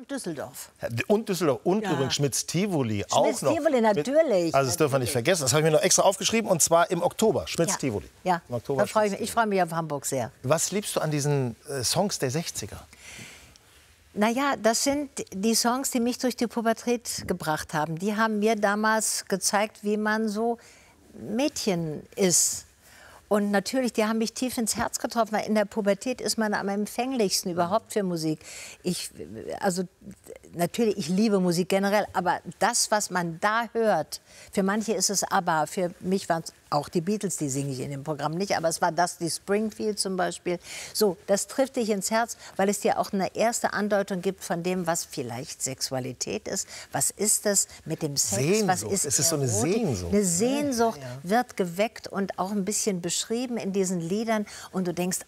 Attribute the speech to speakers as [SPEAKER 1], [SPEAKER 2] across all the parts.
[SPEAKER 1] Und Düsseldorf.
[SPEAKER 2] Und Düsseldorf. Und übrigens Schmitz-Tivoli auch noch.
[SPEAKER 1] Schmitz-Tivoli, natürlich.
[SPEAKER 2] Also das dürfen wir nicht vergessen. Das habe ich mir noch extra aufgeschrieben. Und zwar im Oktober. Schmitz-Tivoli.
[SPEAKER 1] Ja,
[SPEAKER 2] im Oktober.
[SPEAKER 1] Da freue ich mich. Ich freue mich auf Hamburg sehr.
[SPEAKER 2] Was liebst du an diesen Songs der 60er?
[SPEAKER 1] Naja, das sind die Songs, die mich durch die Pubertät gebracht haben. Die haben mir damals gezeigt, wie man so Mädchen ist. Und natürlich, die haben mich tief ins Herz getroffen, weil in der Pubertät ist man am empfänglichsten überhaupt für Musik. Also natürlich, ich liebe Musik generell, aber das, was man da hört, für manche ist es ABBA, für mich waren es auch die Beatles, die singe ich in dem Programm nicht, aber es war das, die Springfield zum Beispiel. So, das trifft dich ins Herz, weil es dir auch eine erste Andeutung gibt von dem, was vielleicht Sexualität ist. Was ist das mit dem Sex?
[SPEAKER 2] Sehnsucht.
[SPEAKER 1] Was ist
[SPEAKER 2] es ist so eine Sehnsucht.
[SPEAKER 1] Eine Sehnsucht wird geweckt und auch ein bisschen beschrieben in diesen Liedern. Und du denkst,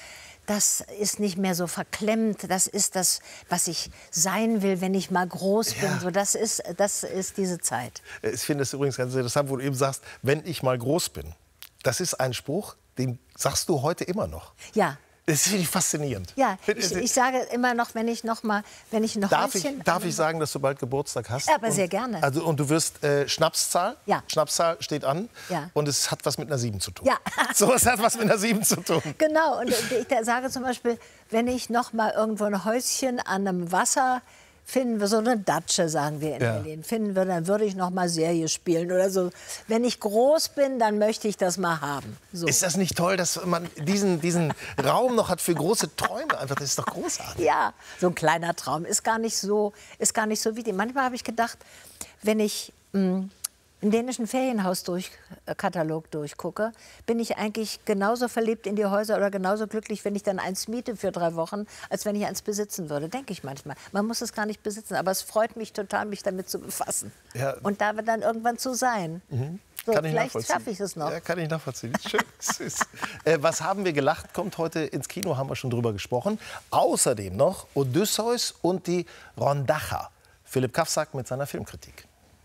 [SPEAKER 1] das ist nicht mehr so verklemmt, das ist das, was ich sein will, wenn ich mal groß bin. So, das ist diese Zeit.
[SPEAKER 2] Ich finde es übrigens ganz interessant, wo du eben sagst, wenn ich mal groß bin. Das ist ein Spruch, den sagst du heute immer noch.
[SPEAKER 1] Ja.
[SPEAKER 2] Das finde ich faszinierend.
[SPEAKER 1] Ja, ich sage immer noch, wenn ich noch
[SPEAKER 2] Darf ich sagen, dass du bald Geburtstag hast?
[SPEAKER 1] Ja, aber sehr gerne.
[SPEAKER 2] Also, und du wirst Schnapszahl?
[SPEAKER 1] Ja.
[SPEAKER 2] Schnapszahl steht an.
[SPEAKER 1] Ja.
[SPEAKER 2] Und es hat was mit einer 7 zu tun.
[SPEAKER 1] Ja.
[SPEAKER 2] So, es hat was mit einer 7 zu tun.
[SPEAKER 1] Genau. Und ich sage zum Beispiel, wenn ich noch mal irgendwo ein Häuschen an einem Wasser finden wir, so eine Datsche, sagen wir in Berlin, finden wir, dann würde ich noch mal Serie spielen oder so. Wenn ich groß bin, dann möchte ich das mal haben. So.
[SPEAKER 2] Ist das nicht toll, dass man diesen Raum noch hat für große Träume? Einfach, das ist doch großartig.
[SPEAKER 1] Ja, so ein kleiner Traum ist gar nicht so wichtig. Manchmal habe ich gedacht, wenn ich einen dänischen Ferienhauskatalog durchgucke, bin ich eigentlich genauso verliebt in die Häuser oder genauso glücklich, wenn ich dann eins miete für 3 Wochen, als wenn ich eins besitzen würde, denke ich manchmal. Man muss es gar nicht besitzen, aber es freut mich total, mich damit zu befassen. Ja. Und da wird dann irgendwann zu sein. So, vielleicht schaffe ich es noch.
[SPEAKER 2] Ja, kann ich nachvollziehen. Schön, süß. Was haben wir gelacht, kommt heute ins Kino, haben wir schon drüber gesprochen. Außerdem noch Odysseus und die Rondacha. Philipp Kafsak mit seiner Filmkritik.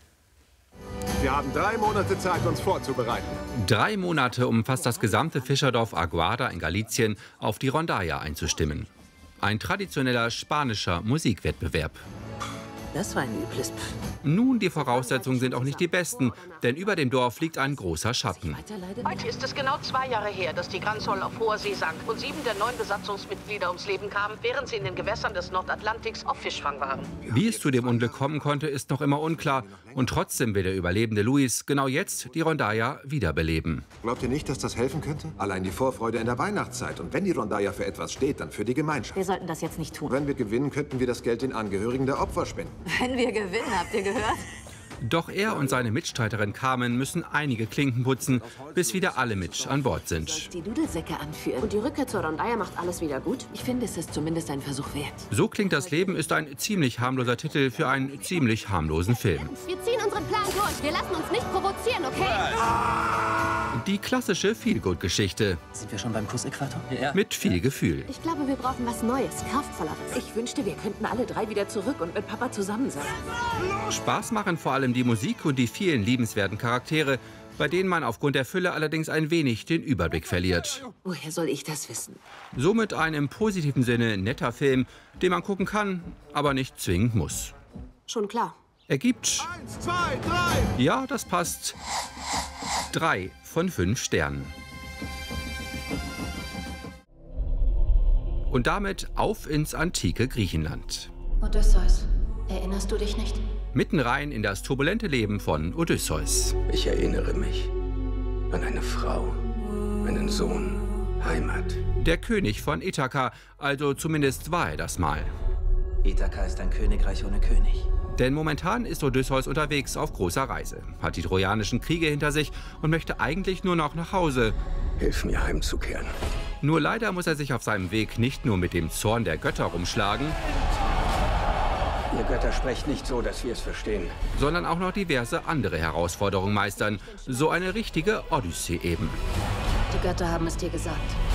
[SPEAKER 3] Wir haben 3 Monate Zeit, uns vorzubereiten.
[SPEAKER 4] 3 Monate, um fast das gesamte Fischerdorf Aguada in Galicien auf die Rondalla einzustimmen. Ein traditioneller spanischer Musikwettbewerb.
[SPEAKER 5] Das war ein übles Pf.
[SPEAKER 4] Nun, die Voraussetzungen sind auch nicht die besten, denn über dem Dorf liegt ein großer Schatten.
[SPEAKER 6] Heute ist es genau 2 Jahre her, dass die Gransol auf hoher See sank und 7 der 9 Besatzungsmitglieder ums Leben kamen, während sie in den Gewässern des Nordatlantiks auf Fischfang waren.
[SPEAKER 4] Wie es zu dem Unglück kommen konnte, ist noch immer unklar. Und trotzdem will der überlebende Luis genau jetzt die Rondalla wiederbeleben.
[SPEAKER 3] Glaubt ihr nicht, dass das helfen könnte? Allein die Vorfreude in der Weihnachtszeit. Und wenn die Rondalla für etwas steht, dann für die Gemeinschaft.
[SPEAKER 5] Wir sollten das jetzt nicht tun.
[SPEAKER 3] Wenn wir gewinnen, könnten wir das Geld den Angehörigen der Opfer spenden.
[SPEAKER 5] Wenn wir gewinnen, habt ihr gehört?
[SPEAKER 4] Doch er und seine Mitstreiterin Carmen müssen einige Klinken putzen, bis wieder alle mit an Bord sind.
[SPEAKER 5] Die Dudelsäcke anführen.
[SPEAKER 7] Und die Rückkehr zur Rondalla macht alles wieder gut?
[SPEAKER 5] Ich finde, es ist zumindest ein Versuch wert.
[SPEAKER 4] So klingt das Leben ist ein ziemlich harmloser Titel für einen ziemlich harmlosen Film.
[SPEAKER 7] Wir ziehen unseren Plan durch. Wir lassen uns nicht provozieren, okay?
[SPEAKER 4] Die klassische Feelgood-Geschichte.
[SPEAKER 5] Sind wir schon beim Kussäquator? Ja.
[SPEAKER 4] Mit viel Gefühl.
[SPEAKER 7] Ich glaube, wir brauchen was Neues, kraftvolleres.
[SPEAKER 5] Ich wünschte, wir könnten alle 3 wieder zurück und mit Papa zusammen sein.
[SPEAKER 4] Spaß machen vor allem die Musik und die vielen liebenswerten Charaktere, bei denen man aufgrund der Fülle allerdings ein wenig den Überblick verliert.
[SPEAKER 5] Woher soll ich das wissen?
[SPEAKER 4] Somit ein im positiven Sinne netter Film, den man gucken kann, aber nicht zwingend muss.
[SPEAKER 7] Schon klar.
[SPEAKER 4] Er gibt
[SPEAKER 3] 1, 2, 3.
[SPEAKER 4] Ja, das passt. 3 von 5 Sternen. Und damit auf ins antike Griechenland.
[SPEAKER 7] Odysseus, erinnerst du dich nicht?
[SPEAKER 4] Mitten rein in das turbulente Leben von Odysseus.
[SPEAKER 8] Ich erinnere mich an eine Frau, einen Sohn, Heimat.
[SPEAKER 4] Der König von Ithaka, also zumindest war er das mal.
[SPEAKER 5] Ithaka ist ein Königreich ohne König.
[SPEAKER 4] Denn momentan ist Odysseus unterwegs auf großer Reise, hat die trojanischen Kriege hinter sich und möchte eigentlich nur noch nach Hause.
[SPEAKER 8] Hilf mir heimzukehren.
[SPEAKER 4] Nur leider muss er sich auf seinem Weg nicht nur mit dem Zorn der Götter rumschlagen,
[SPEAKER 8] Ihr Götter sprecht nicht so, dass wir es verstehen.
[SPEAKER 4] sondern auch noch diverse andere Herausforderungen meistern. So eine richtige Odyssee eben.
[SPEAKER 7] Die Götter haben es dir gesagt.